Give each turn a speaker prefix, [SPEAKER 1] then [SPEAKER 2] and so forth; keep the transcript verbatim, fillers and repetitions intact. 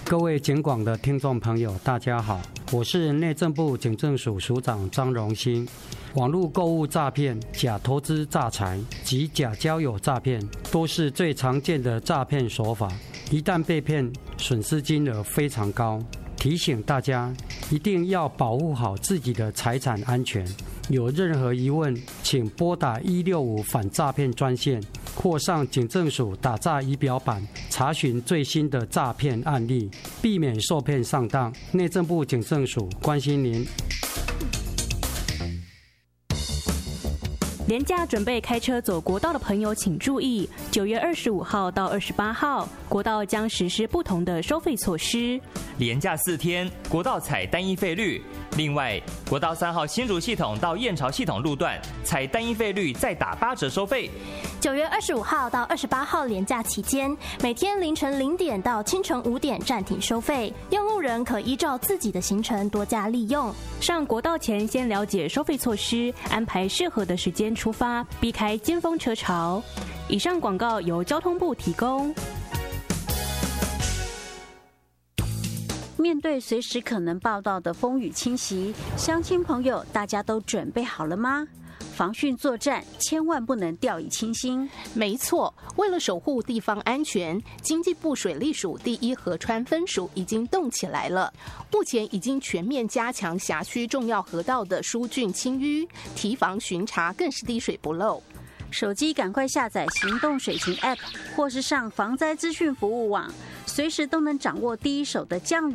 [SPEAKER 1] 各位警广的听众朋友，大家好，我是内政部警政署署长张荣兴。网络购物诈骗、假投资诈财及假交友诈骗都是最常见的诈骗手法，一旦被骗，损失金额非常高。提醒大家一定要保护好自己的财产安全。有任何疑问，请拨打一六五反诈骗专线，或上警政署打诈仪表板查询最新的诈骗案例，避免受骗上当。内政部警政署关心您。
[SPEAKER 2] 连假准备开车走国道的朋友请注意，九月二十五号到二十八号，国道将实施不同的收费措施。
[SPEAKER 3] 连假四天，国道采单一费率。另外，国道三号新竹系统到燕巢系统路段采单一费率再打八折收费。
[SPEAKER 4] 九月二十五号到二十八号连假期间，每天凌晨零点到清晨五点暂停收费，用路人可依照自己的行程多加利用。
[SPEAKER 2] 上国道前先了解收费措施，安排适合的时间出发，避开尖峰车潮。以上广告由交通部提供。
[SPEAKER 5] 面对随时可能报道的风雨侵袭，乡亲朋友，大家都准备好了吗？防汛作战千万不能掉以轻心。
[SPEAKER 6] 没错，为了守护地方安全，经济部水利署第一河川分署已经动起来了。目前已经全面加强辖区重要河道的疏浚清淤，提防巡查更是滴水不漏。
[SPEAKER 5] 手机赶快下载行动水情 App， 或是上防灾资讯服务网，随时都能掌握第一手的降雨